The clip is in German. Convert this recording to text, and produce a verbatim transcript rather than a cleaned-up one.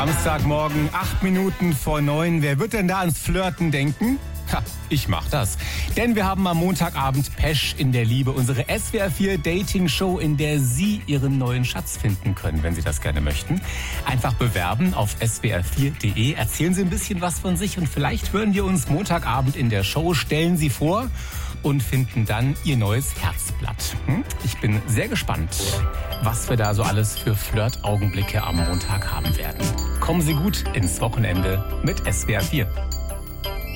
Samstagmorgen, acht Minuten vor neun. Wer wird denn da ans Flirten denken? Ha, ich mach das. Denn wir haben am Montagabend Pesch in der Liebe, unsere S W R vier Dating-Show, in der Sie Ihren neuen Schatz finden können, wenn Sie das gerne möchten. Einfach bewerben auf s w r vier punkt de. Erzählen Sie ein bisschen was von sich und vielleicht hören wir uns Montagabend in der Show, stellen Sie vor und finden dann Ihr neues Herzblatt. Hm? Ich bin sehr gespannt, was wir da so alles für Flirt-Augenblicke am Montag haben werden. Kommen Sie gut ins Wochenende mit S W R vier.